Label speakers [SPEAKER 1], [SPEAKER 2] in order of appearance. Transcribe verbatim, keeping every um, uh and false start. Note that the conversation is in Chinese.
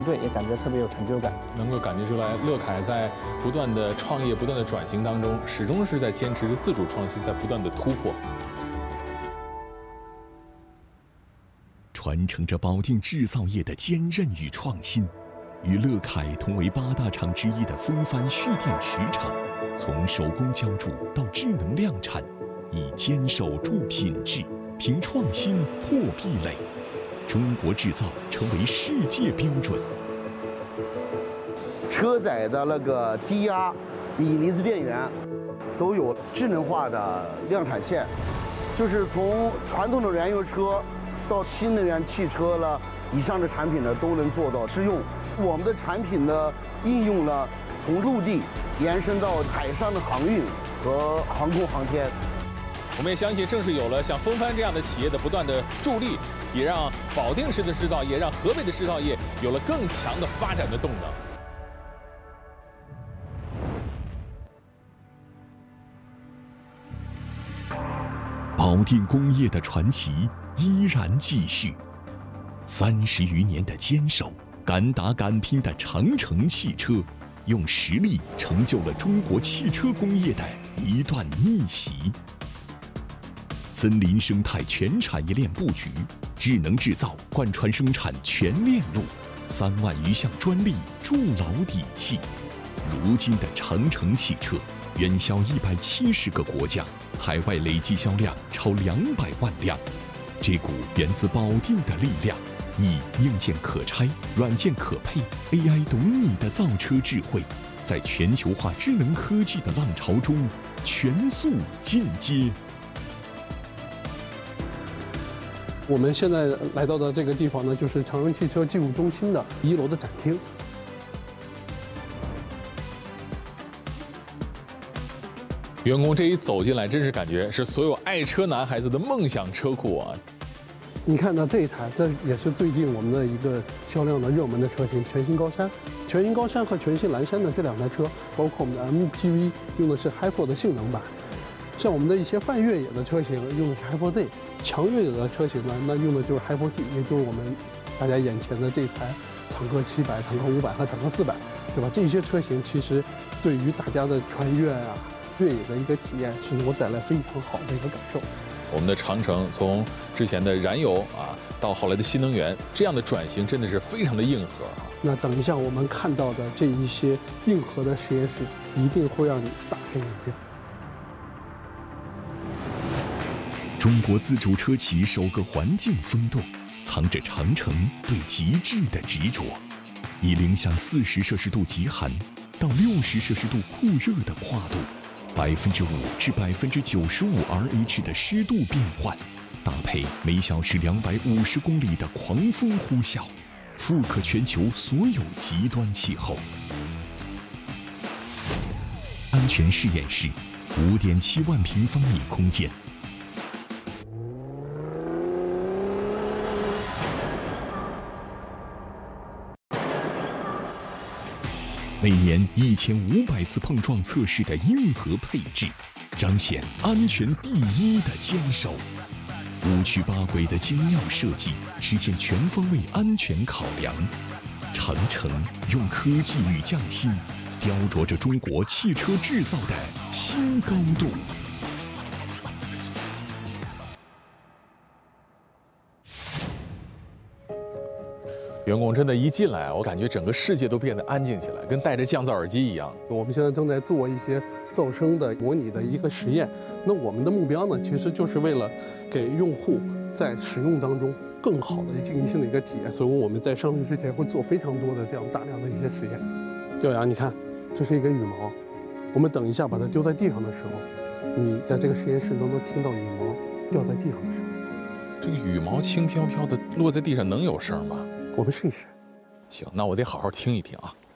[SPEAKER 1] 对，也感觉特别有成就感。
[SPEAKER 2] 能够感觉出来，乐凯在不断的创业、不断的转型当中，始终是在坚持着自主创新，在不断的突破。
[SPEAKER 3] 传承着保定制造业的坚韧与创新，与乐凯同为八大厂之一的风帆蓄电池厂，从手工浇铸到智能量产，以坚守住品质，凭创新破壁垒，中国制造成为世界标准。
[SPEAKER 4] 车载的那个低压锂离子电源都有智能化的量产线，就是从传统的燃油车到新能源汽车了以上的产品呢，都能做到适用。我们的产品的应用呢，从陆地延伸到海上的航运和航空航天。
[SPEAKER 2] 我们也相信，正是有了像风帆这样的企业的不断的助力，也让保定市的制造业，让河北的制造业有了更强的发展的动能。
[SPEAKER 3] 保定工业的传奇依然继续，三十余年的坚守，敢打敢拼的长城汽车，用实力成就了中国汽车工业的一段逆袭。森林生态全产业链布局，智能制造贯穿生产全链路，三万余项专利筑牢底气。如今的长城汽车远销一百七十个国家，海外累计销量超两百万辆。这股源自保定的力量，以硬件可拆、软件可配、A I 懂你的造车智慧，在全球化智能科技的浪潮中全速进阶。
[SPEAKER 5] 我们现在来到的这个地方呢，就是长城汽车技术中心的一楼的展厅。
[SPEAKER 2] 员工这一走进来，真是感觉是所有爱车男孩子的梦想车库啊！
[SPEAKER 5] 你看到这一台，这也是最近我们的一个销量的热门的车型，全新高山。全新高山和全新蓝山的这两台车，包括我们的 M P V 用的是 Hi 四 的性能版，像我们的一些泛越野的车型用的是 Hi 四 Z， 强越野的车型呢，那用的就是 Hi 四 T， 也就是我们大家眼前的这台坦克七百、坦克五百和坦克四百，对吧？这些车型其实对于大家的穿越啊、越野的一个体验，是能够带来非常好的一个感受。
[SPEAKER 2] 我们的长城从之前的燃油啊，到后来的新能源，这样的转型真的是非常的硬核啊。
[SPEAKER 5] 那等一下我们看到的这一些硬核的实验室，一定会让你大开眼界。
[SPEAKER 3] 中国自主车企首个环境风洞，藏着长城对极致的执着，以零下四十摄氏度极寒到六十摄氏度酷热的跨度，百分之五至百分之九十五 R H 的湿度变换，搭配每小时两百五十公里的狂风呼啸，复刻全球所有极端气候。安全实验室，五点七万平方米空间。每年一千五百次碰撞测试的硬核配置，彰显安全第一的坚守。五曲八轨的精妙设计，实现全方位安全考量。长城用科技与匠心，雕琢着中国汽车制造的新高度。
[SPEAKER 2] 员工真的，一进来，我感觉整个世界都变得安静起来，跟戴着降噪耳机一样。
[SPEAKER 5] 我们现在正在做一些噪声的模拟的一个实验。那我们的目标呢，其实就是为了给用户在使用当中更好的经济性的一个体验。所以我们在上市之前会做非常多的这样大量的一些实验。耀阳，你看，这是一根羽毛，我们等一下把它丢在地上的时候，你在这个实验室都能听到羽毛掉在地上的声音。
[SPEAKER 2] 这个羽毛轻飘飘的落在地上，能有声吗？
[SPEAKER 5] 我们试一试。
[SPEAKER 2] 行，那我得好好听一听啊。